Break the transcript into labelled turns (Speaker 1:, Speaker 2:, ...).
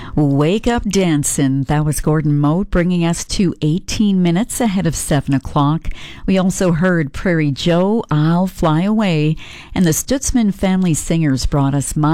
Speaker 1: Wake Up Dancin'. That was Gordon Mote bringing us to 18 minutes ahead of 7 o'clock. We also heard Prairie Joe, I'll Fly Away, and the Stutzman Family Singers brought us